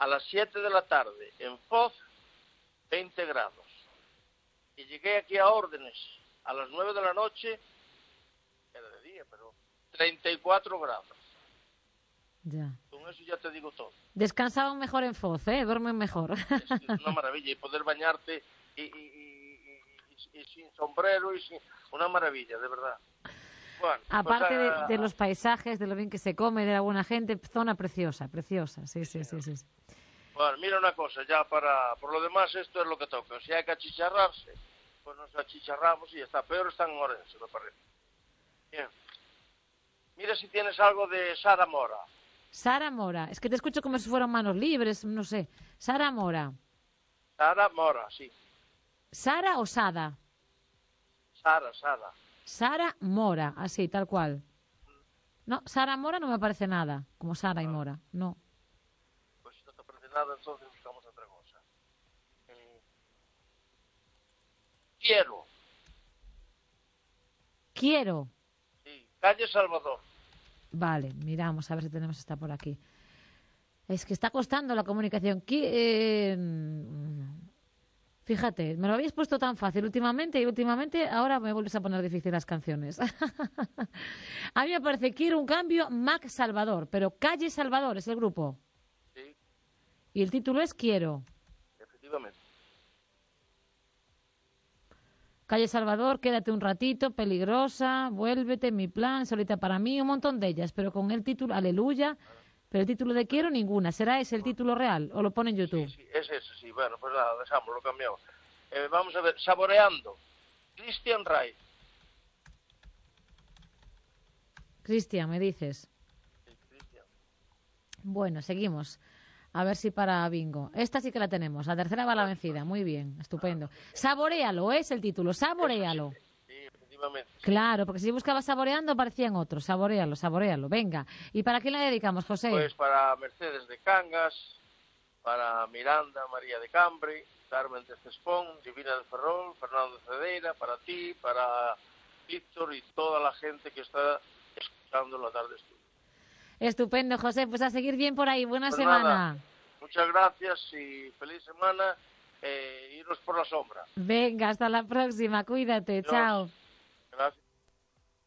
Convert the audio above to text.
a las 7 de la tarde en Foz, 20 grados. Y llegué aquí a Órdenes a las 9 de la noche, era de día, pero 34 grados. Ya. Con eso ya te digo todo. Descansaban mejor en Foz, duermen mejor. Es que es una maravilla, y poder bañarte y sin sombrero, una maravilla, de verdad. Bueno, Aparte pues, de los paisajes, de lo bien que se come, de la buena gente, zona preciosa, sí. Bueno, mira una cosa, ya por lo demás esto es lo que toca. Si hay que achicharrarse, pues nos achicharramos y ya está. Peor está en Orense, me parece. Bien. Mira si tienes algo de Sara Mora. Sara Mora, es que te escucho como si fueran manos libres, no sé. Sara Mora. Sara Mora, sí. ¿Sara o Sada? Sara. Sara Mora, así, tal cual. No, Sara Mora no me parece nada, como Sara y Mora, no. Pues si no te parece nada, entonces buscamos otra cosa. Quiero. Sí, calle Salvador. Vale, miramos a ver si tenemos esta por aquí. Es que está costando la comunicación. Fíjate, me lo habéis puesto tan fácil últimamente y últimamente ahora me vuelves a poner difícil las canciones. A mí me parece Quiero un cambio, Mac Salvador, pero Calle Salvador es el grupo. Sí. Y el título es Quiero. Efectivamente. Calle Salvador, Quédate un ratito, Peligrosa, Vuélvete, Mi plan, Solita para mí, un montón de ellas, pero con el título Aleluya, pero el título de Quiero ninguna. ¿Será ese el título real o lo pone en YouTube? Sí, es ese, sí. Bueno, pues nada, dejamos, lo cambiamos. Vamos a ver, Saboreando. Christian Ray. Cristian, me dices. Sí, Christian. Bueno, seguimos. A ver si para bingo. Esta sí que la tenemos. La tercera va la vencida. Muy bien, estupendo. Saboréalo, es el título. Saboréalo. Sí, efectivamente. Claro, porque si buscaba saboreando aparecían otros. Saboréalo. Venga. ¿Y para quién la dedicamos, José? Pues para Mercedes de Cangas, para Miranda María de Cambri, Carmen de Cespón, Divina de Ferrol, Fernando de Cedeira, para ti, para Víctor y toda la gente que está escuchando la tarde estudio. Estupendo, José. Pues a seguir bien por ahí. Buena Pues semana. Nada, muchas gracias y feliz semana. Iros por la sombra. Venga, hasta la próxima. Cuídate. Adiós. Chao. Gracias.